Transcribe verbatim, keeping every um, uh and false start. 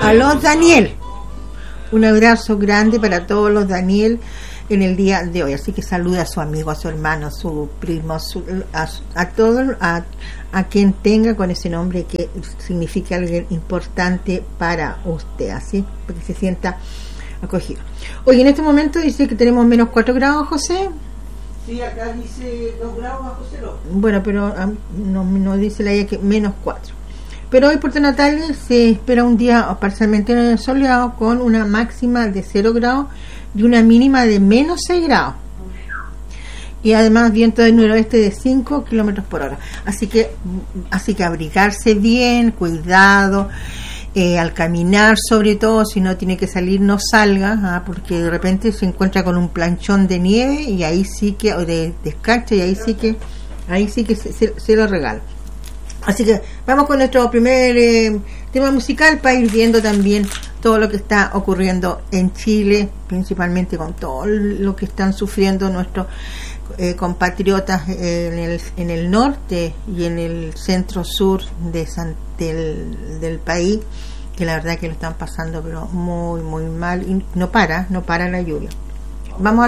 a los Daniel. Un abrazo grande para todos los Daniel en el día de hoy. Así que saluda a su amigo, a su hermano, a su primo, a, su, a, a todo, a, a quien tenga con ese nombre que signifique algo importante para usted, así, para que se sienta acogido. Oye, en este momento dice que tenemos menos cuatro grados, José. Sí, acá dice dos grados bajo cero. Bueno, pero um, no, no dice la ella que menos cuatro. Pero hoy, Puerto Natales, se espera un día parcialmente soleado con una máxima de cero grados y una mínima de menos seis grados. Y además viento del noroeste de cinco kilómetros por hora. Así que, así que abrigarse bien, cuidado. Eh, al caminar, sobre todo, si no tiene que salir, no salga, ¿ah? Porque de repente se encuentra con un planchón de nieve y ahí sí que, o de, de escarcha, y ahí sí que ahí sí que se, se, se lo regala. Así que vamos con nuestro primer eh, tema musical para ir viendo también todo lo que está ocurriendo en Chile, principalmente con todo lo que están sufriendo nuestros eh, compatriotas eh, en, el, en el norte y en el centro sur de San, del, del país, que la verdad que lo están pasando pero muy muy mal y no para, no para la lluvia. Vamos a